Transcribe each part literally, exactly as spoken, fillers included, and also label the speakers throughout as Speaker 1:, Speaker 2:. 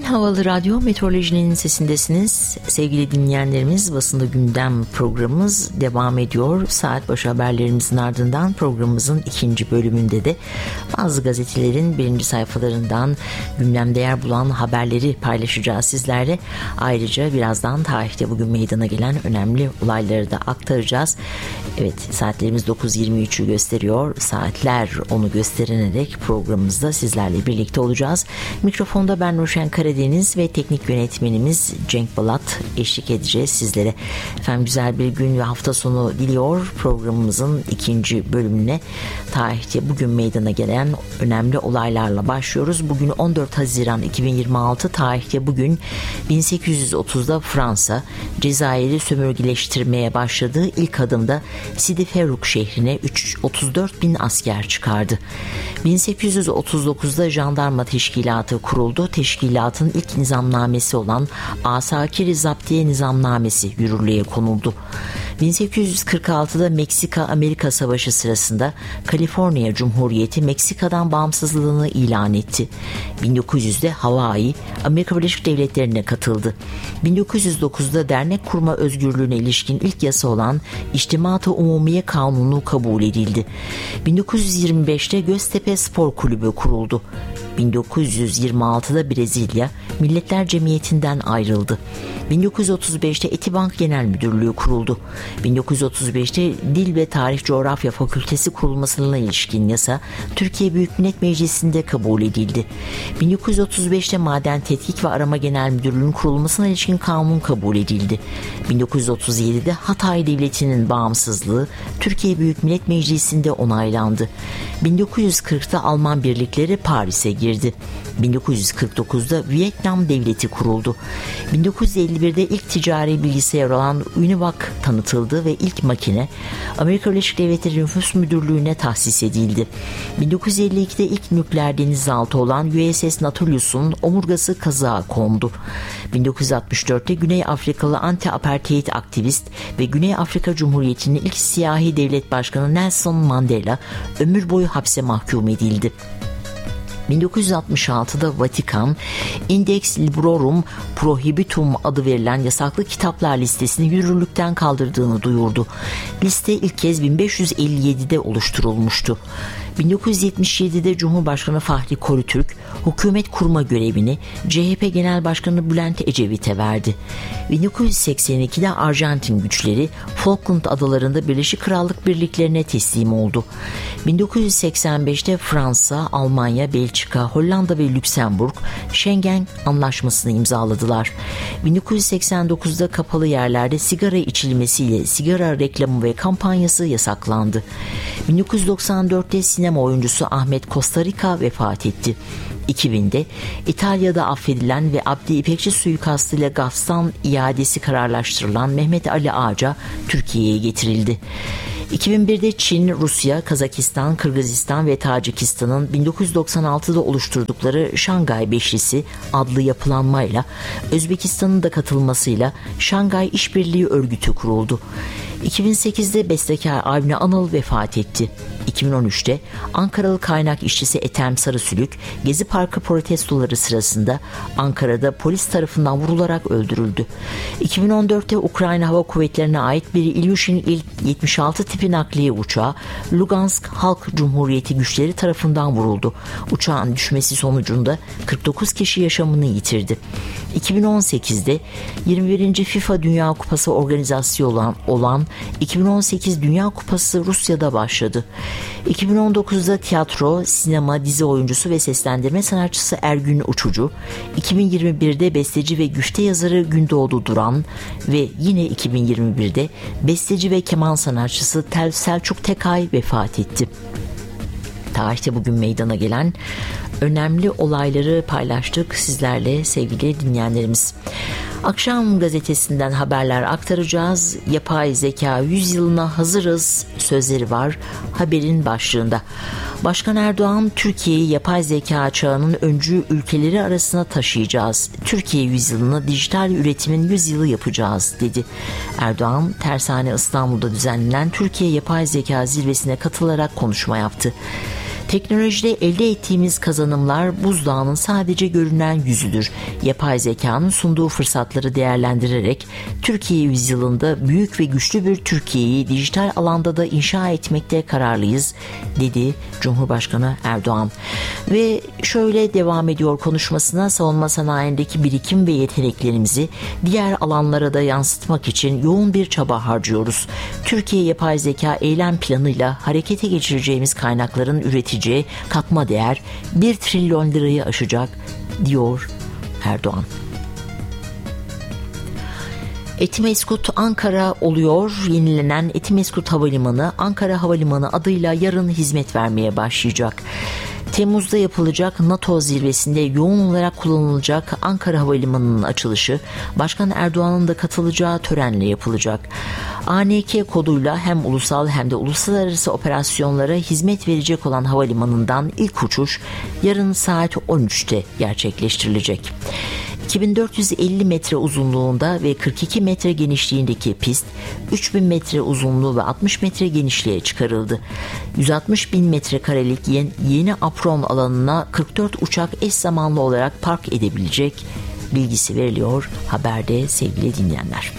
Speaker 1: Havalı Radyo, Meteorolojinin sesindesiniz. Sevgili dinleyenlerimiz, basında gündem programımız devam ediyor. Saat başı haberlerimizin ardından programımızın ikinci bölümünde de bazı gazetelerin birinci sayfalarından gündemde yer bulan haberleri paylaşacağız sizlerle. Ayrıca birazdan tarihte bugün meydana gelen önemli olayları da aktaracağız. Evet, saatlerimiz dokuz yirmi üçü gösteriyor. Saatler onu göstererek programımızda sizlerle birlikte olacağız. Mikrofonda ben Nurşen Karadeniz ve teknik yönetmenimiz Cenk Balat eşlik edeceğiz sizlere. Efendim, güzel bir gün ve hafta sonu diliyor. Programımızın ikinci bölümüne tarihte bugün meydana gelen önemli olaylarla başlıyoruz. Bugün on dört Haziran iki bin yirmi altı, tarihte bugün bin sekiz yüz otuzda Fransa Cezayir'i sömürgeleştirmeye başladığı ilk adımda Sidi Ferruk şehrine otuz dört bin asker çıkardı. bin sekiz yüz otuz dokuzda jandarma teşkilatı kuruldu. Teşkilatın ilk nizamnamesi olan Asakir-i Zaptiye Nizamnamesi yürürlüğe konuldu. bin sekiz yüz kırk altıda Meksika-Amerika Savaşı sırasında Kaliforniya Cumhuriyeti Meksika'dan bağımsızlığını ilan etti. bin dokuz yüzde Hawaii Amerika Birleşik Devletleri'ne katıldı. bin dokuz yüz dokuzda dernek kurma özgürlüğüne ilişkin ilk yasa olan İçtimat-ı Umumiye Kanunu kabul edildi. bin dokuz yüz yirmi beşte Göztepe Spor Kulübü kuruldu. bin dokuz yüz yirmi altıda Brezilya Milletler Cemiyeti'nden ayrıldı. bin dokuz yüz otuz beşte Etibank Genel Müdürlüğü kuruldu. bin dokuz yüz otuz beşte Dil ve Tarih Coğrafya Fakültesi kurulmasına ilişkin yasa Türkiye Büyük Millet Meclisi'nde kabul edildi. bin dokuz yüz otuz beşte Maden Tetkik ve Arama Genel Müdürlüğü'nün kurulmasına ilişkin kanun kabul edildi. bin dokuz yüz otuz yedide Hatay Devleti'nin bağımsızlığı Türkiye Büyük Millet Meclisi'nde onaylandı. bin dokuz yüz kırkta Alman birlikleri Paris'e girdi. bin dokuz yüz kırk dokuzda Vietnam Devleti kuruldu. bin dokuz yüz elli birde ilk ticari bilgisayar olan Univac tanıtıldı ve ilk makine Amerika Birleşik Devletleri Nüfus Müdürlüğü'ne tahsis edildi. bin dokuz yüz elli ikide ilk nükleer denizaltı olan U S S Nautilus'un omurgası kazığa kondu. bin dokuz yüz altmış dörtte Güney Afrikalı anti-apartheid aktivist ve Güney Afrika Cumhuriyeti'nin ilk siyahi devlet başkanı Nelson Mandela ömür boyu hapse mahkum edildi. bin dokuz yüz altmış altıda Vatikan, Index Librorum Prohibitum adı verilen yasaklı kitaplar listesini yürürlükten kaldırdığını duyurdu. Liste ilk kez bin beş yüz elli yedide oluşturulmuştu. bin dokuz yüz yetmiş yedide Cumhurbaşkanı Fahri Korutürk, hükümet kurma görevini C H P Genel Başkanı Bülent Ecevit'e verdi. bin dokuz yüz seksen ikide Arjantin güçleri Falkland Adaları'nda Birleşik Krallık birliklerine teslim oldu. bin dokuz yüz seksen beşte Fransa, Almanya, Belçika, Hollanda ve Lüksemburg Schengen Anlaşması'nı imzaladılar. bin dokuz yüz seksen dokuzda kapalı yerlerde sigara içilmesiyle sigara reklamı ve kampanyası yasaklandı. bin dokuz yüz doksan dörtte sinema oyuncusu Ahmet Kostarika vefat etti. iki binde İtalya'da affedilen ve Abdi İpekçi suikastıyla gastan iadesi kararlaştırılan Mehmet Ali Ağca Türkiye'ye getirildi. iki bin birde Çin, Rusya, Kazakistan, Kırgızistan ve Tacikistan'ın bin dokuz yüz doksan altıda oluşturdukları Şangay Beşlisi adlı yapılanmayla Özbekistan'ın da katılmasıyla Şangay İşbirliği Örgütü kuruldu. iki bin sekizde bestekar Avni Anıl vefat etti. iki bin on üçte Ankaralı kaynak işçisi Ethem Sarısülük Gezi Parkı protestoları sırasında Ankara'da polis tarafından vurularak öldürüldü. iki bin on dörtte Ukrayna Hava Kuvvetleri'ne ait bir Ilyushin İl yetmiş altı tipi nakliye uçağı Lugansk Halk Cumhuriyeti güçleri tarafından vuruldu. Uçağın düşmesi sonucunda kırk dokuz kişi yaşamını yitirdi. iki bin on sekizde yirmi birinci FIFA Dünya Kupası organizasyonu olan, olan iki bin on sekiz Dünya Kupası Rusya'da başladı. iki bin on dokuzda tiyatro, sinema, dizi oyuncusu ve seslendirme sanatçısı Ergün Uçucu, iki bin yirmi birde besteci ve güfte yazarı Gündoğdu Duran ve yine iki bin yirmi birde besteci ve keman sanatçısı Tel Selçuk Tekay vefat etti. Tarihte bugün meydana gelen önemli olayları paylaştık sizlerle sevgili dinleyenlerimiz. Akşam gazetesinden haberler aktaracağız. Yapay zeka yüz yılına hazırız sözleri var haberin başlığında. Başkan Erdoğan, Türkiye'yi yapay zeka çağının öncü ülkeleri arasına taşıyacağız. Türkiye yüzyılını dijital üretimin yüzyılı yapacağız dedi. Erdoğan, Tersane İstanbul'da düzenlenen Türkiye Yapay Zeka Zirvesi'ne katılarak konuşma yaptı. Teknolojide elde ettiğimiz kazanımlar buzdağının sadece görünen yüzüdür. Yapay zekanın sunduğu fırsatları değerlendirerek Türkiye yüzyılında büyük ve güçlü bir Türkiye'yi dijital alanda da inşa etmekte kararlıyız, dedi Cumhurbaşkanı Erdoğan. Ve şöyle devam ediyor konuşmasına: savunma sanayindeki birikim ve yeteneklerimizi diğer alanlara da yansıtmak için yoğun bir çaba harcıyoruz. Türkiye yapay zeka eylem planıyla harekete geçireceğimiz kaynakların üreteceği katma değer bir trilyon lirayı aşacak, diyor Erdoğan. Etimeskut Ankara oluyor. Yenilenen Etimeskut Havalimanı Ankara Havalimanı adıyla yarın hizmet vermeye başlayacak. Temmuz'da yapılacak NATO zirvesinde yoğun olarak kullanılacak Ankara Havalimanı'nın açılışı Başkan Erdoğan'ın da katılacağı törenle yapılacak. A N K koduyla hem ulusal hem de uluslararası operasyonlara hizmet verecek olan havalimanından ilk uçuş yarın saat on üçte gerçekleştirilecek. iki bin dört yüz elli metre uzunluğunda ve kırk iki metre genişliğindeki pist üç bin metre uzunluğu ve altmış metre genişliğe çıkarıldı. yüz altmış bin metrekarelik yeni apron alanına kırk dört uçak eş zamanlı olarak park edebilecek bilgisi veriliyor haberde sevgili dinleyenler.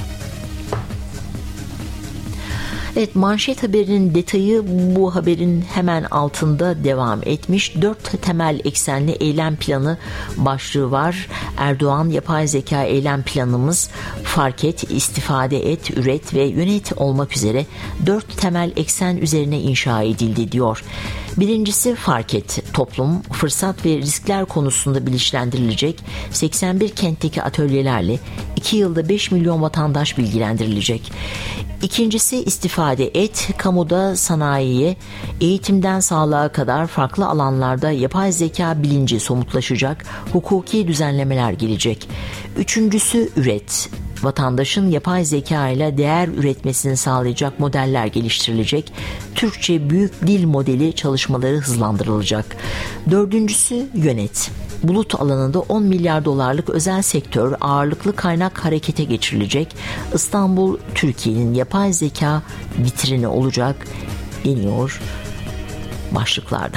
Speaker 1: Evet, manşet haberinin detayı bu haberin hemen altında devam etmiş. Dört temel eksenli eylem planı başlığı var. Erdoğan, yapay zeka eylem planımız fark et, istifade et, üret ve yönet olmak üzere dört temel eksen üzerine inşa edildi, diyor. Birincisi fark et. Toplum, fırsat ve riskler konusunda bilinçlendirilecek. seksen bir kentteki atölyelerle iki yılda beş milyon vatandaş bilgilendirilecek. İkincisi istifade et. Kamuda, sanayiye, eğitimden sağlığa kadar farklı alanlarda yapay zeka bilinci somutlaşacak, hukuki düzenlemeler gelecek. Üçüncüsü üret. Vatandaşın yapay zeka ile değer üretmesini sağlayacak modeller geliştirilecek. Türkçe büyük dil modeli çalışmaları hızlandırılacak. Dördüncüsü yönet. Bulut alanında on milyar dolarlık özel sektör ağırlıklı kaynak harekete geçirilecek. İstanbul, Türkiye'nin yapay zeka vitrini olacak, deniyor başlıklarda.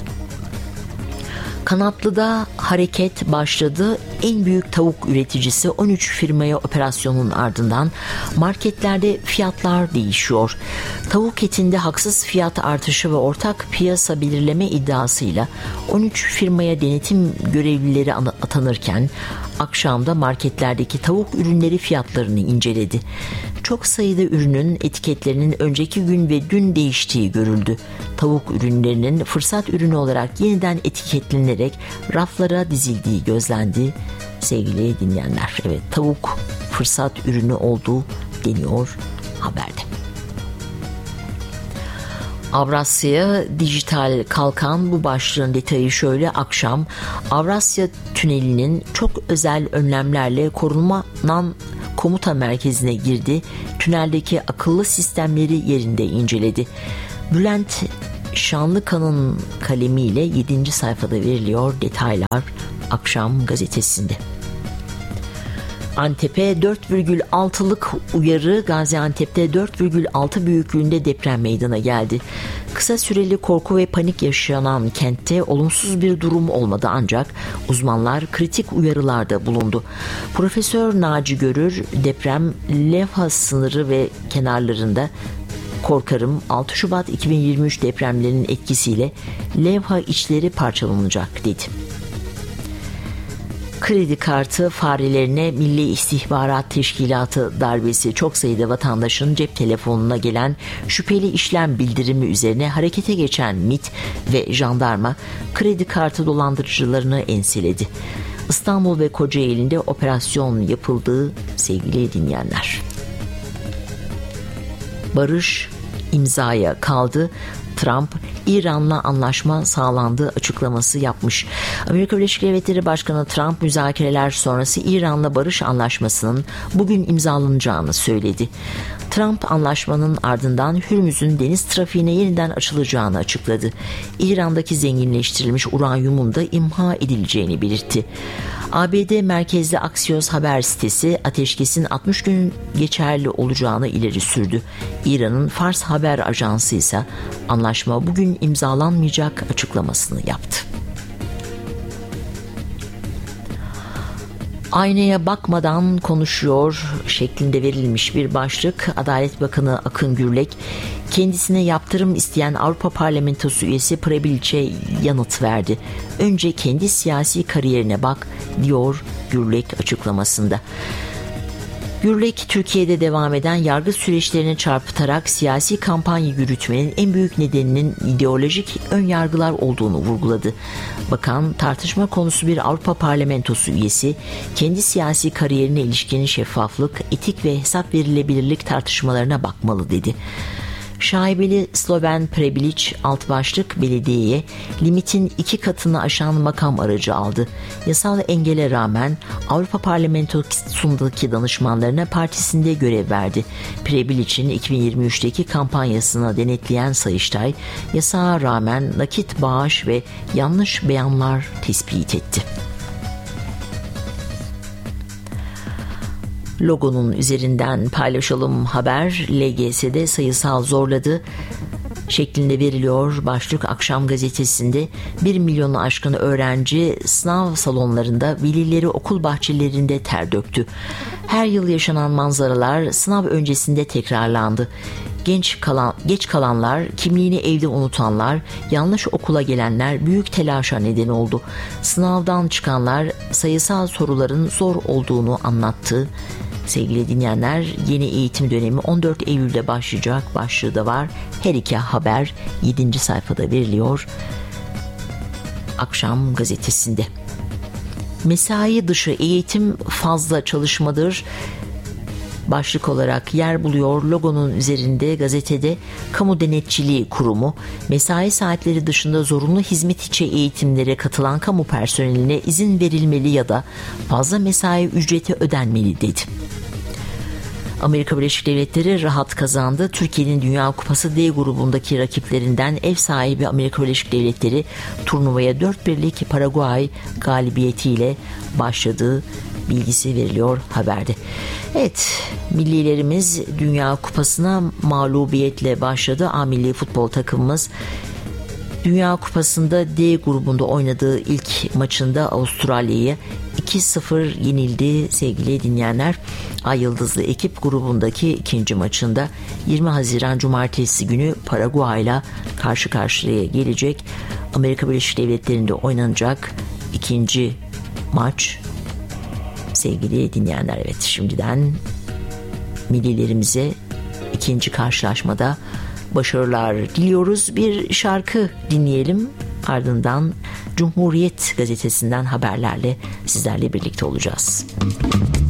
Speaker 1: Kanatlı'da hareket başladı. En büyük tavuk üreticisi on üç firmaya operasyonun ardından marketlerde fiyatlar değişiyor. Tavuk etinde haksız fiyat artışı ve ortak piyasa belirleme iddiasıyla on üç firmaya denetim görevlileri atanırken akşamda marketlerdeki tavuk ürünleri fiyatlarını inceledi. Çok sayıda ürünün etiketlerinin önceki gün ve dün değiştiği görüldü. Tavuk ürünlerinin fırsat ürünü olarak yeniden etiketlenerek raflara dizildiği gözlendi. Sevgili dinleyenler, evet, tavuk fırsat ürünü olduğu deniyor haberde. Avrasya Dijital Kalkan, bu başlığın detayı şöyle: akşam Avrasya Tüneli'nin çok özel önlemlerle korunan komuta merkezine girdi. Tüneldeki akıllı sistemleri yerinde inceledi. Bülent Şanlıkan'ın kalemiyle yedinci sayfada veriliyor detaylar Akşam gazetesinde. Antep'e dört virgül altılık uyarı. Gaziantep'te dört virgül altı büyüklüğünde deprem meydana geldi. Kısa süreli korku ve panik yaşanan kentte olumsuz bir durum olmadı, ancak uzmanlar kritik uyarılarda bulundu. Profesör Naci Görür, deprem levha sınırı ve kenarlarında korkarım altı Şubat iki bin yirmi üç depremlerinin etkisiyle levha içleri parçalanacak, dedi. Kredi kartı farelerine Milli İstihbarat Teşkilatı darbesi. Çok sayıda vatandaşın cep telefonuna gelen şüpheli işlem bildirimi üzerine harekete geçen MİT ve jandarma kredi kartı dolandırıcılarını enseledi. İstanbul ve Kocaeli'nde operasyon yapıldığı, sevgili dinleyenler. Barış imzaya kaldı. Trump, İran'la anlaşma sağlandığı açıklaması yapmış. Amerika Birleşik Devletleri Başkanı Trump, müzakereler sonrası İran'la barış anlaşmasının bugün imzalanacağını söyledi. Trump, anlaşmanın ardından Hürmüz'ün deniz trafiğine yeniden açılacağını açıkladı. İran'daki zenginleştirilmiş uranyumun da imha edileceğini belirtti. A B D merkezli Axios haber sitesi ateşkesin altmış gün geçerli olacağını ileri sürdü. İran'ın Fars haber ajansı ise anlaşma bugün hükmün imzalanmayacak açıklamasını yaptı. Aynaya bakmadan konuşuyor şeklinde verilmiş bir başlık. Adalet Bakanı Akın Gürlek kendisine yaptırım isteyen Avrupa Parlamentosu üyesi Prebilic'e yanıt verdi. Önce kendi siyasi kariyerine bak diyor Gürlek açıklamasında. Gürlek, Türkiye'de devam eden yargı süreçlerini çarpıtarak siyasi kampanya yürütmenin en büyük nedeninin ideolojik önyargılar olduğunu vurguladı. Bakan, tartışma konusu bir Avrupa Parlamentosu üyesi, kendi siyasi kariyerine ilişkin şeffaflık, etik ve hesap verilebilirlik tartışmalarına bakmalı dedi. Şaibeli Sloven Prebilic alt başlık belediyeye limitin iki katını aşan makam aracı aldı. Yasal engele rağmen Avrupa Parlamentosu'ndaki danışmanlarına partisinde görev verdi. Prebilic'in iki bin yirmi üçteki kampanyasını denetleyen Sayıştay, yasağa rağmen nakit bağış ve yanlış beyanlar tespit etti. Logonun üzerinden paylaşalım haber. L G S'de sayısal zorladı şeklinde veriliyor başlık Akşam Gazetesi'nde. bir milyonu aşkın öğrenci sınav salonlarında, velileri okul bahçelerinde ter döktü. Her yıl yaşanan manzaralar sınav öncesinde tekrarlandı. Genç kalan, geç kalanlar, kimliğini evde unutanlar, yanlış okula gelenler büyük telaşa neden oldu. Sınavdan çıkanlar sayısal soruların zor olduğunu anlattı. Sevgili dinleyenler, yeni eğitim dönemi on dört Eylül'de başlayacak başlığı da var. Her iki haber yedinci sayfada veriliyor Akşam Gazetesi'nde. Mesai dışı eğitim fazla çalışmadır başlık olarak yer buluyor. Logonun üzerinde gazetede Kamu Denetçiliği Kurumu, mesai saatleri dışında zorunlu hizmet içi eğitimlere katılan kamu personeline izin verilmeli ya da fazla mesai ücreti ödenmeli dedi. Amerika Birleşik Devletleri rahat kazandı. Türkiye'nin Dünya Kupası D grubundaki rakiplerinden ev sahibi Amerika Birleşik Devletleri turnuvaya dört birlik Paraguay galibiyetiyle başladığı bilgisi veriliyor haberde. Evet, millilerimiz Dünya Kupası'na mağlubiyetle başladı. A milli futbol takımımız Dünya Kupası'nda D grubunda oynadığı ilk maçında Avustralya'yı iki sıfır yenildi sevgili dinleyenler. Ay Yıldızlı ekip grubundaki ikinci maçında yirmi Haziran Cumartesi günü Paraguay'la karşı karşıya gelecek. Amerika Birleşik Devletleri'nde oynanacak ikinci maç sevgili dinleyenler. Evet, şimdiden millilerimize ikinci karşılaşmada başarılar diliyoruz. Bir şarkı dinleyelim. Ardından Cumhuriyet gazetesinden haberlerle sizlerle birlikte olacağız.